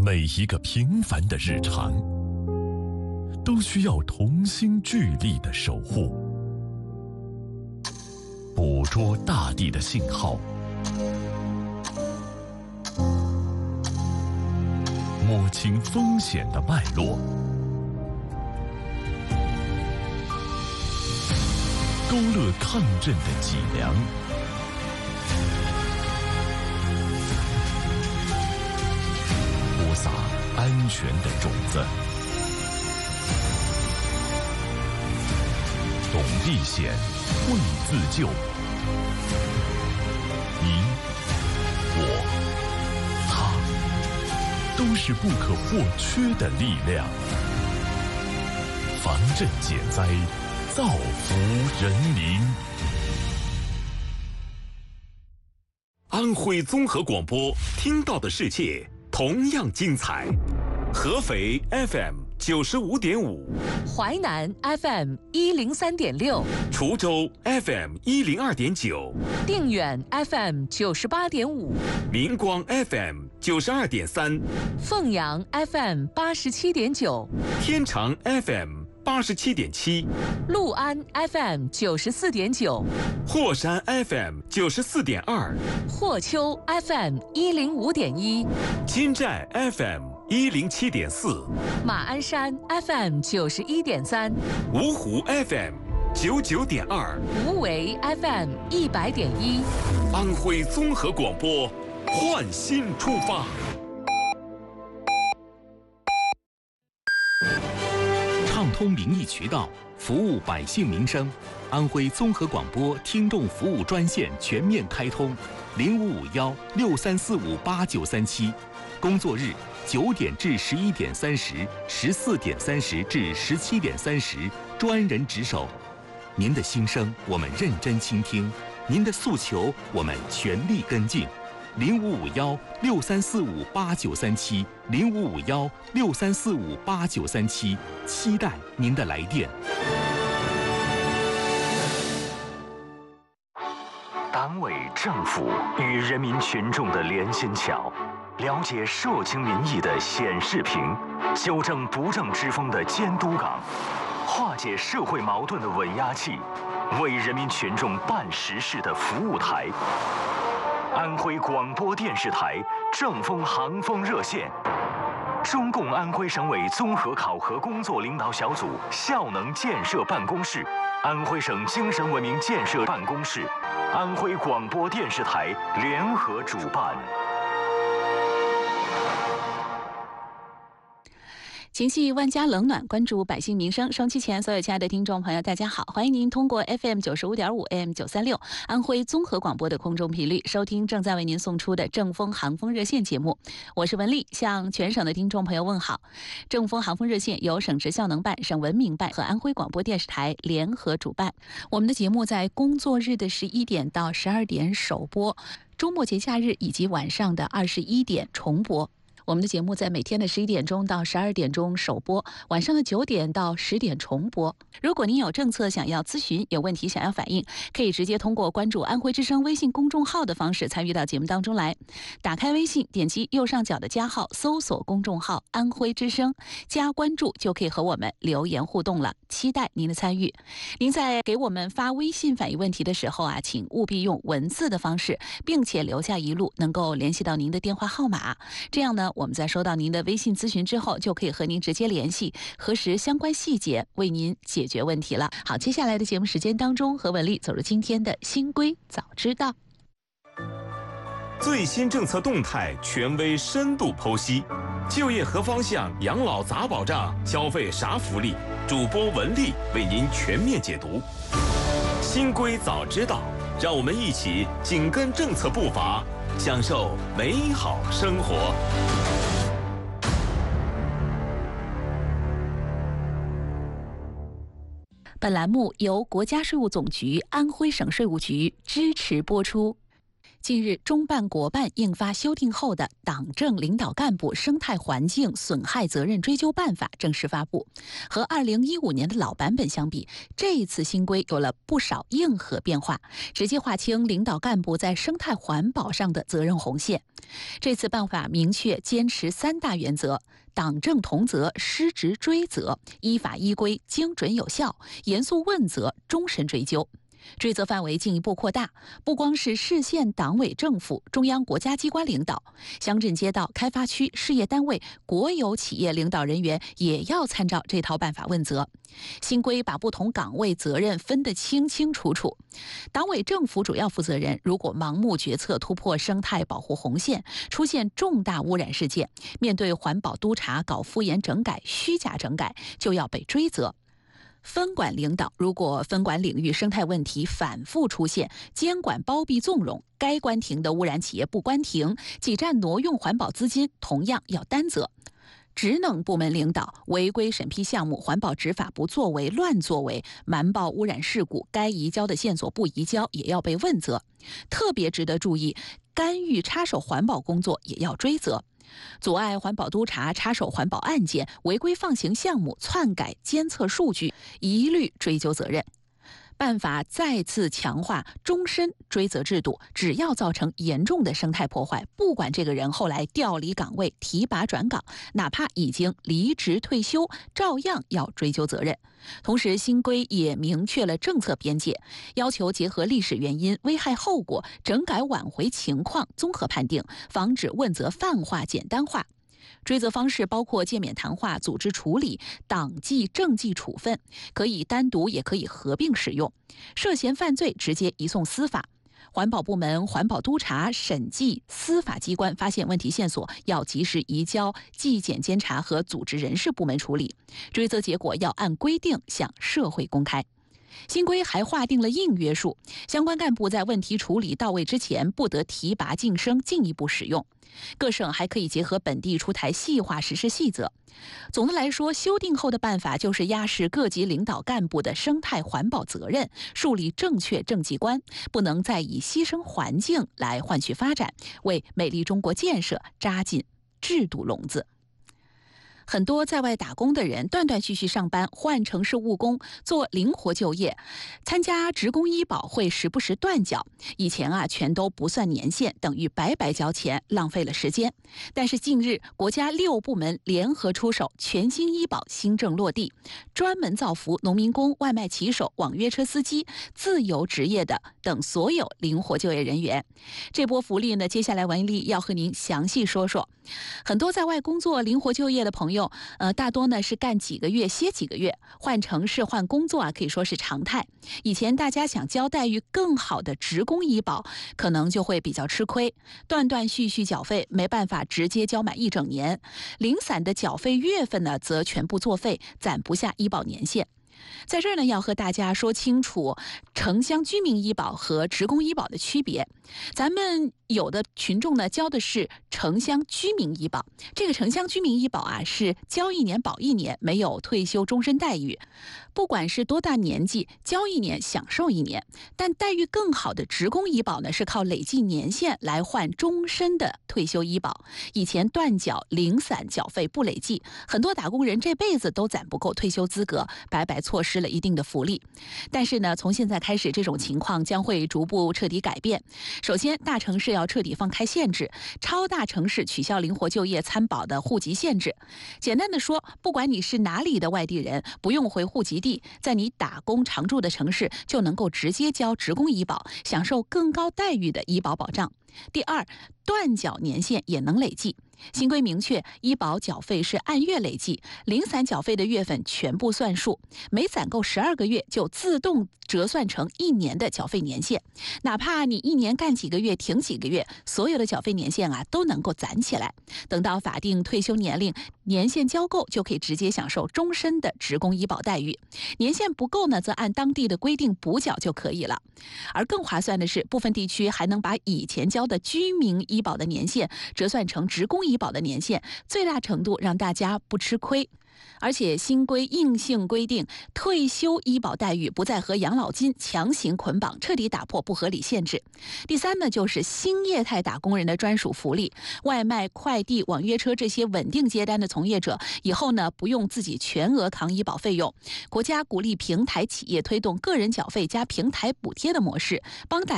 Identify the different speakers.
Speaker 1: 每一个平凡的日常，都需要同心聚力的守护。捕捉大地的信号，摸清风险的脉络，勾勒抗震的脊梁，播撒安全的种子。懂避险，会自救。你、我、他，都是不可或缺的力量。防震减灾，造福人民。
Speaker 2: 安徽综合广播，听到的世界同样精彩。合肥 FM 95.5，
Speaker 3: 淮南 FM 103.6，
Speaker 2: 滁州 FM 102.9，
Speaker 3: 定远 FM 98.5，
Speaker 2: 明光 FM 92.3，
Speaker 3: 凤阳 FM 87.9，
Speaker 2: 天长 FM 87.7，
Speaker 3: 六安 FM 94.9，
Speaker 2: 霍山 FM 94.2，
Speaker 3: 霍丘 FM 105.1，
Speaker 2: 金寨 FM 107.4，
Speaker 3: 马鞍山 FM 91.3，
Speaker 2: 芜湖 FM 99.2，
Speaker 3: 无为 FM 100.1，
Speaker 2: 安徽综合广播，焕新出发。
Speaker 4: 畅通民意渠道，服务百姓民生。安徽综合广播听众服务专线全面开通，055163458937，工作日9点至11点30、14点30至17点30，专人值守。您的心声我们认真倾听，您的诉求我们全力跟进。055163458937，055163458937，期待您的来电。党委政府与人民群众的连心桥，了解社情民意的显示屏，纠正不正之风的监督岗，化解社会矛盾的稳压器，为人民群众办实事的服务台。安徽广播电视台正风航风热线，中共安徽省委综合考核工作领导小组效能建设办公室，安徽省精神文明建设办公室，安徽广播电视台联合主办。
Speaker 5: 情系万家冷暖，关注百姓民生。收机前，所有亲爱的听众朋友，大家好，欢迎您通过 FM 95.5 AM 936安徽综合广播的空中频率收听正在为您送出的正风航风热线节目。我是文丽，向全省的听众朋友问好。正风航风热线由省直效能办、省文明办和安徽广播电视台联合主办。我们的节目在工作日的11点到12点首播，周末节假日以及晚上的21点重播。我们的节目在每天的11点钟到12点钟首播，晚上的9点到10点重播。如果您有政策想要咨询，有问题想要反映，可以直接通过关注安徽之声微信公众号的方式参与到节目当中来。打开微信，点击右上角的加号，搜索公众号安徽之声，加关注就可以和我们留言互动了，期待您的参与。您在给我们发微信反映问题的时候啊，请务必用文字的方式，并且留下一路能够联系到您的电话号码，这样呢，我们在收到您的微信咨询之后，就可以和您直接联系，核实相关细节，为您解决问题了。好，接下来的节目时间当中，和文丽走入今天的新规早知道。
Speaker 2: 最新政策动态权威深度剖析，就业何方向，养老咋保障，消费啥福利，主播文丽为您全面解读。新规早知道，让我们一起紧跟政策步伐，享受美好生活。
Speaker 5: 本栏目由国家税务总局、安徽省税务局支持播出。 近日，中办国办印发修订后的《党政领导干部生态环境损害责任追究办法》正式发布。和2015年的老版本相比，这一次新规有了不少硬核变化，直接划清领导干部在生态环保上的责任红线。这次办法明确坚持3大原则：党政同责、失职追责，依法依规、精准有效，严肃问责，终身追究。追责范围进一步扩大，不光是市县党委政府、中央国家机关领导，乡镇街道、开发区、事业单位、国有企业领导人员也要参照这套办法问责。新规把不同岗位责任分得清清楚楚。党委政府主要负责人如果盲目决策突破生态保护红线，出现重大污染事件，面对环保督察搞敷衍整改、虚假整改，就要被追责。分管领导如果分管领域生态问题反复出现，监管包庇纵容，该关停的污染企业不关停，挤占挪用环保资金，同样要担责。职能部门领导违规审批项目、环保执法不作为、乱作为、瞒报污染事故，该移交的线索不移交，也要被问责。特别值得注意，干预插手环保工作也要追责。阻碍环保督察插手环保案件、违规放行项目、篡改监测数据，一律追究责任。办法再次强化终身追责制度，只要造成严重的生态破坏，不管这个人后来调离岗位、提拔转岗，哪怕已经离职退休，照样要追究责任。同时，新规也明确了政策边界，要求结合历史原因、危害后果、整改挽回情况综合判定，防止问责泛化、简单化。追责方式包括诫勉谈话、组织处理、党纪政纪处分，可以单独也可以合并使用。涉嫌犯罪直接移送司法。环保部门、环保督察、审计、司法机关发现问题线索，要及时移交纪检监察和组织人事部门处理。追责结果要按规定向社会公开。新规还划定了硬约束，相关干部在问题处理到位之前，不得提拔晋升进一步使用。各省还可以结合本地出台细化实施细则。总的来说，修订后的办法就是压实各级领导干部的生态环保责任，树立正确政绩观，不能再以牺牲环境来换取发展，为美丽中国建设扎进制度笼子。很多在外打工的人断断续续上班，换城市务工，做灵活就业，参加职工医保会时不时断缴。以前全都不算年限，等于白白交钱，浪费了时间。但是近日，国家6部门联合出手，全新医保新政落地，专门造福农民工、外卖骑手、网约车司机、自由职业的等所有灵活就业人员。这波福利呢，接下来王一丽要和您详细说说。很多在外工作灵活就业的朋友，大多呢是干几个月歇几个月，换城市换工作可以说是常态。以前大家想交待遇更好的职工医保，可能就会比较吃亏，断断续续缴费，没办法直接交满1整年，零散的缴费月份呢则全部作废，攒不下医保年限。在这儿呢，要和大家说清楚城乡居民医保和职工医保的区别。咱们有的群众呢交的是城乡居民医保，这个城乡居民医保是交1年保1年，没有退休终身待遇。不管是多大年纪，交1年享受1年。但待遇更好的职工医保呢，是靠累计年限来换终身的退休医保。以前断缴、零散缴费不累计，很多打工人这辈子都攒不够退休资格，白白错失了一定的福利。但是呢，从现在开始，这种情况将会逐步彻底改变。首先，大城市要彻底放开限制，超大城市取消灵活就业参保的户籍限制。简单的说，不管你是哪里的外地人，不用回户籍地，在你打工常住的城市就能够直接交职工医保，享受更高待遇的医保保障。第二，断缴年限也能累计。新规明确，医保缴费是按月累计，零散缴费的月份全部算数，每攒够12个月就自动折算成1年的缴费年限。哪怕你1年干几个月停几个月，所有的缴费年限都能够攒起来。等到法定退休年龄，年限交够就可以直接享受终身的职工医保待遇。年限不够呢，则按当地的规定补缴就可以了。而更划算的是，部分地区还能把以前交的居民医保的年限折算成职工医保的年限，最大程度让大家不吃亏。 而且新规硬性规定，退休医保待遇不再和养老金强行捆绑，彻底打破不合理限制。第三呢，就是新业态打工人的专属福利，外卖、快递、网约车这些稳定接单的从业者，以后呢不用自己全额扛医保费用。国家鼓励平台企业推动个人缴费加平台补贴的模式，帮大